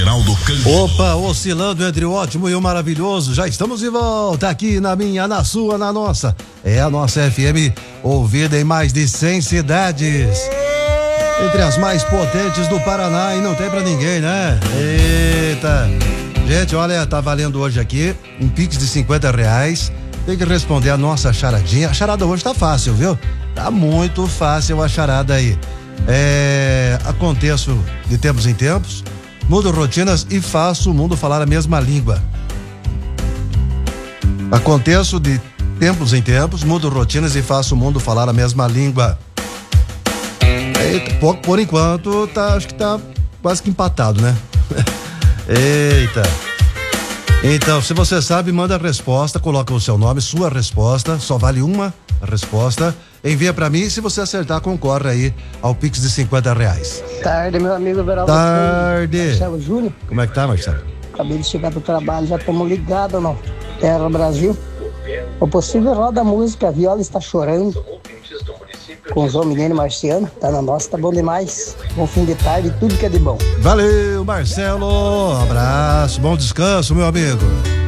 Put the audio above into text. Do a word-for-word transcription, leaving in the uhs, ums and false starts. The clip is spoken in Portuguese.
Opa, oscilando entre o ótimo e o maravilhoso, já estamos de volta aqui na minha, na sua, na nossa. É a nossa F M, ouvida em mais de cem cidades. Entre as mais potentes do Paraná, e não tem pra ninguém, né? Eita. Gente, olha, tá valendo hoje aqui um Pix de cinquenta reais. Tem que responder a nossa charadinha. A charada hoje tá fácil, viu? Tá muito fácil a charada aí. É, aconteço de tempos em tempos, mudo rotinas e faço o mundo falar a mesma língua. Aconteço de tempos em tempos, mudo rotinas e faço o mundo falar a mesma língua. Eita, por, por enquanto, tá, acho que tá quase que empatado, né? Eita. Então, se você sabe, manda a resposta, coloca o seu nome, sua resposta, só vale uma resposta. Envia pra mim e se você acertar, concorre aí ao Pix de cinquenta reais. Tarde, meu amigo Veraldo. Tarde. Marcelo Júnior. Como é que tá, Marcelo? Acabei de chegar do trabalho, já estamos ligados no Terra Brasil. O possível roda a música, a viola está chorando. Com os homens marciano, tá na nossa, tá bom demais. Bom fim de tarde, tudo que é de bom. Valeu, Marcelo. Abraço, bom descanso, meu amigo.